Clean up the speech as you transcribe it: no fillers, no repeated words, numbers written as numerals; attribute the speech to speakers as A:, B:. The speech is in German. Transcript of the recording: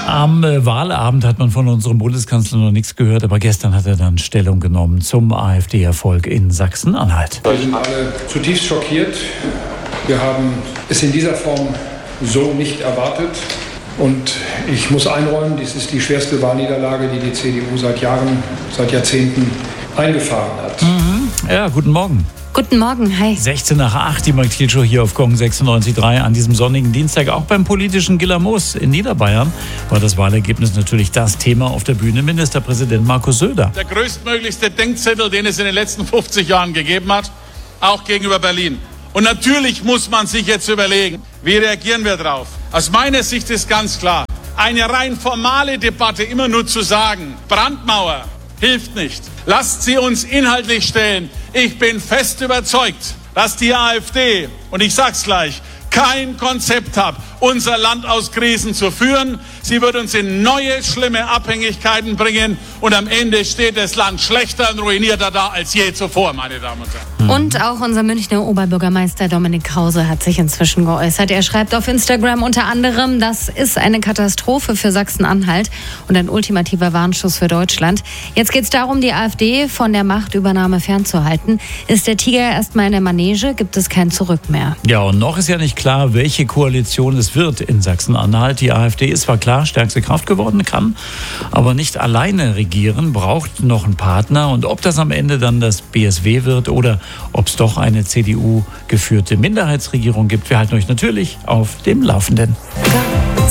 A: Am Wahlabend hat man von unserem Bundeskanzler noch nichts gehört, aber gestern hat er dann Stellung genommen zum AfD-Erfolg in Sachsen-Anhalt.
B: Wir sind alle zutiefst schockiert. Wir haben es in dieser Form so nicht erwartet. Und ich muss einräumen, dies ist die schwerste Wahlniederlage, die die CDU seit Jahren, seit Jahrzehnten eingefahren hat.
A: Ja, guten Morgen.
C: Guten Morgen, hi.
A: 16 nach 8, die Mark-Thiel-Show hier auf Gong 96.3 an diesem sonnigen Dienstag. Auch beim politischen Gillermoos in Niederbayern war das Wahlergebnis natürlich das Thema auf der Bühne. Ministerpräsident Markus Söder.
D: Der größtmöglichste Denkzettel, den es in den letzten 50 Jahren gegeben hat, auch gegenüber Berlin. Und natürlich muss man sich jetzt überlegen, wie reagieren wir drauf. Aus meiner Sicht ist ganz klar, eine rein formale Debatte immer nur zu sagen, Brandmauer hilft nicht. Lasst sie uns inhaltlich stellen. Ich bin fest überzeugt, dass die AfD, und ich sag's gleich, kein Konzept hat, unser Land aus Krisen zu führen. Sie wird uns in neue, schlimme Abhängigkeiten bringen und am Ende steht das Land schlechter und ruinierter da als je zuvor, meine Damen und Herren.
C: Und auch unser Münchner Oberbürgermeister Dominik Krause hat sich inzwischen geäußert. Er schreibt auf Instagram unter anderem, das ist eine Katastrophe für Sachsen-Anhalt und ein ultimativer Warnschuss für Deutschland. Jetzt geht es darum, die AfD von der Machtübernahme fernzuhalten. Ist der Tiger erstmal in der Manege, gibt es kein Zurück mehr.
A: Ja, und noch ist ja nicht klar, welche Koalition es wird in Sachsen-Anhalt. Die AfD ist zwar klar stärkste Kraft geworden, kann aber nicht alleine regieren, braucht noch einen Partner. Und ob das am Ende dann das BSW wird oder ob es doch eine CDU-geführte Minderheitsregierung gibt, wir halten euch natürlich auf dem Laufenden.